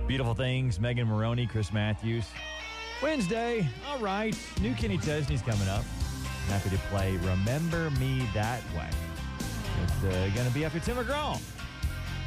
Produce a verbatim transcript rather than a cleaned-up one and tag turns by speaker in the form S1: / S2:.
S1: Beautiful Things, Megan Maroney, Chris Matthews. Wednesday, all right. New Kenny Chesney's coming up. Happy to play Remember Me That Way. It's uh, going to be after Tim McGraw.